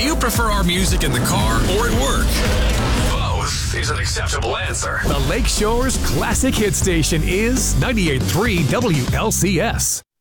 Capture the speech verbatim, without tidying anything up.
Do you prefer our music in the car or at work? Both is an acceptable answer. The Lakeshore's classic hit station is ninety-eight point three W L C S.